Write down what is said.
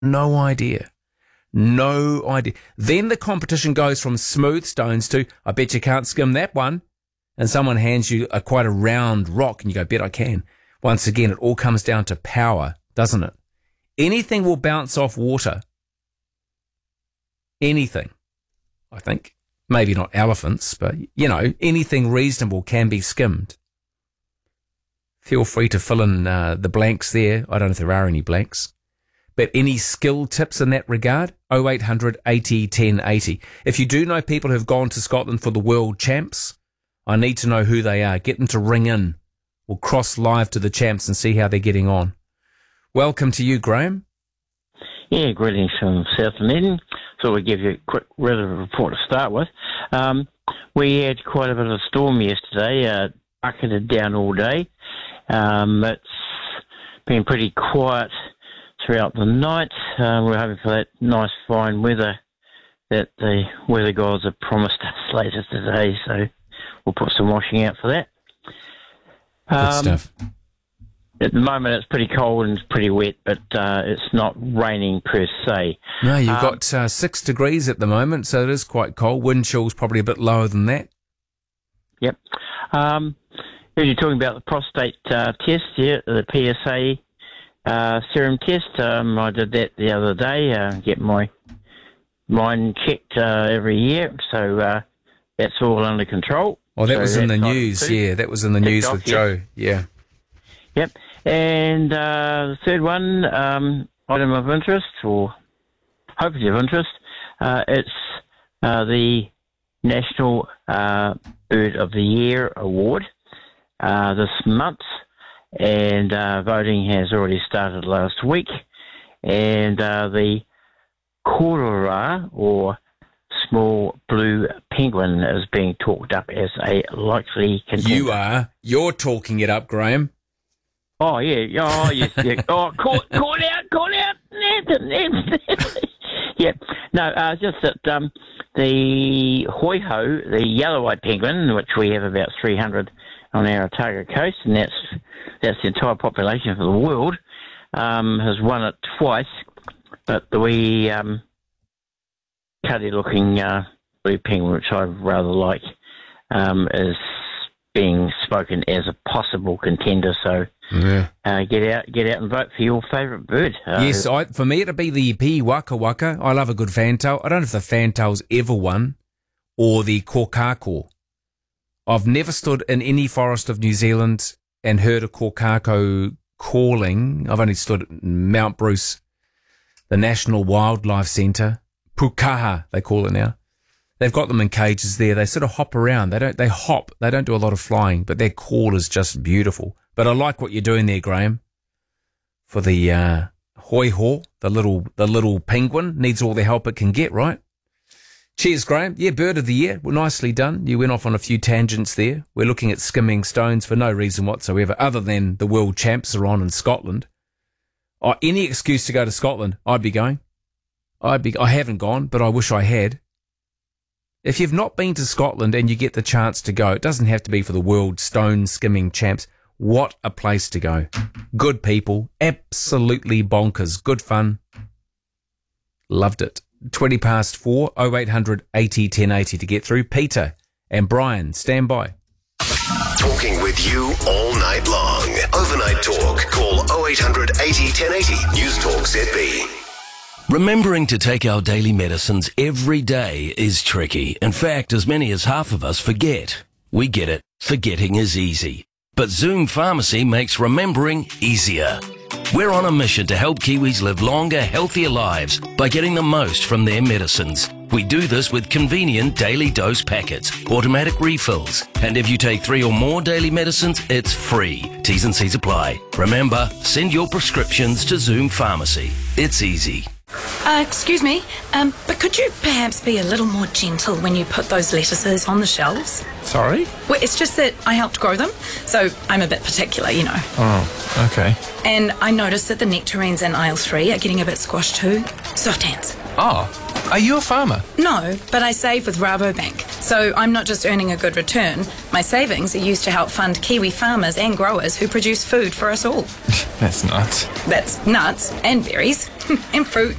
No idea. No idea. Then the competition goes from smooth stones to, I bet you can't skim that one. And someone hands you quite a round rock and you go, bet I can. Once again, it all comes down to power, doesn't it? Anything will bounce off water. Anything, I think. Maybe not elephants, but, anything reasonable can be skimmed. Feel free to fill in the blanks there. I don't know if there are any blanks. But any skill tips in that regard? 0800 80 10 80. If you do know people who've gone to Scotland for the world champs, I need to know who they are. Get them to ring in. We'll cross live to the champs and see how they're getting on. Welcome to you, Graham. Yeah, greetings from South Dunedin. So we'll give you a quick weather report to start with. We had quite a bit of a storm yesterday, bucketed down all day. It's been pretty quiet throughout the night. We're hoping for that nice fine weather that the weather gods have promised us later today, so we'll put some washing out for that. Good stuff. At the moment it's pretty cold and pretty wet, but it's not raining per se. No, you've got 6 degrees at the moment, so it is quite cold. Wind chill's probably a bit lower than that. Yep. If you're talking about the prostate test, the PSA serum test, I did that the other day, get mine checked every year, so that's all under control. Oh, that was in the news, yeah. That was in the news with Joe, yeah. Yep. And the third one, item of interest, or hopefully of interest, it's the National Bird of the Year Award this month, and voting has already started last week, and the Korora, or small blue penguin, is being talked up as a likely contender. You're talking it up, Graham. Oh, yeah. Oh, yes. Yeah. Oh, call out. Yeah. No, just that the hoi-ho, the yellow-eyed penguin, which we have about 300 on our Otago coast, and that's the entire population for the world, has won it twice. But the wee cuddy-looking blue penguin, which I rather like, is being spoken as a possible contender. So get out and vote for your favourite bird. Yes, for me it'd be the Pi Waka Waka. I love a good fantail. I don't know if the fantail's ever won, or the Kokako. I've never stood in any forest of New Zealand and heard a Kokako calling. I've only stood at Mount Bruce, the National Wildlife Centre. Pukaha, they call it now. They've got them in cages there. They sort of hop around. They hop. They don't do a lot of flying, but their call is just beautiful. But I like what you're doing there, Graham. For the hoi-ho, the little penguin needs all the help it can get, right? Cheers, Graham. Yeah, bird of the year. Well, nicely done. You went off on a few tangents there. We're looking at skimming stones for no reason whatsoever, other than the world champs are on in Scotland. Any excuse to go to Scotland, I'd be going. I haven't gone, but I wish I had. If you've not been to Scotland and you get the chance to go, it doesn't have to be for the world stone skimming champs. What a place to go. Good people, absolutely bonkers, good fun. Loved it. 4:20, 0800 80 1080 to get through. Peter and Brian, stand by. Talking with you all night long. Overnight talk. Call 0800 80 1080. News Talk ZB. Remembering to take our daily medicines every day is tricky. In fact, as many as half of us forget. We get it. Forgetting is easy. But Zoom Pharmacy makes remembering easier. We're on a mission to help Kiwis live longer, healthier lives by getting the most from their medicines. We do this with convenient daily dose packets, automatic refills, and if you take 3 or more daily medicines, it's free. T's and C's apply. Remember, send your prescriptions to Zoom Pharmacy. It's easy. Excuse me, but could you perhaps be a little more gentle when you put those lettuces on the shelves? Sorry? Well, it's just that I helped grow them, so I'm a bit particular, you know. Oh, okay. And I noticed that the nectarines in aisle 3 are getting a bit squashed too. Soft hands. Oh, are you a farmer? No, but I save with Rabobank, so I'm not just earning a good return. My savings are used to help fund Kiwi farmers and growers who produce food for us all. That's nuts. That's nuts and berries. and fruit.